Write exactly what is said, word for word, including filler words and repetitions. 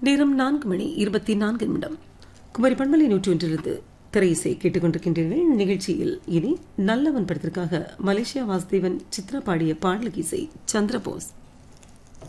நேரம் நான்கு மணி இருபத்தி நான்கு நிமிடம். குமரி பண்பலை நூற்றி ஒன்றிலிருந்து திரையிசை கேட்டுக்கொண்டிருக்கின்றீர்கள். நிகழ்ச்சியில் இனி நல்லவன் படத்திற்காக மலேசியா வாசுதேவன் சித்ரா பாடிய பாடலுக்கு இசை சந்திரபோஸ்.